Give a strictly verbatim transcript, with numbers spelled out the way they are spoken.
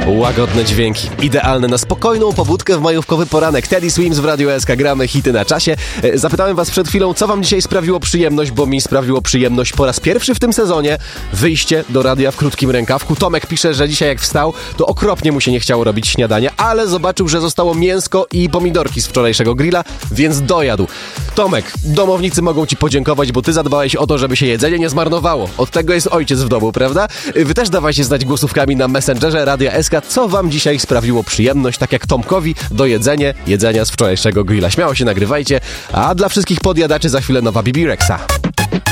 Łagodne dźwięki, idealne na spokojną pobudkę w majówkowy poranek. Teddy Swims w Radiu S K, gramy hity na czasie. Zapytałem was przed chwilą, co wam dzisiaj sprawiło przyjemność, bo mi sprawiło przyjemność po raz pierwszy w tym sezonie wyjście do radia w krótkim rękawku. Tomek pisze, że dzisiaj jak wstał, to okropnie mu się nie chciało robić śniadania, ale zobaczył, że zostało mięsko i pomidorki z wczorajszego grilla, więc dojadł. Tomek, domownicy mogą ci podziękować, bo ty zadbałeś o to, żeby się jedzenie nie zmarnowało. Od tego jest ojciec w domu, prawda? Wy też dawajcie znać głosówkami na Messengerze Radia S K, co wam dzisiaj sprawiło przyjemność, tak jak Tomkowi, do jedzenie, jedzenia z wczorajszego grilla. Śmiało się nagrywajcie, a dla wszystkich podjadaczy za chwilę nowa Bibi Rexa.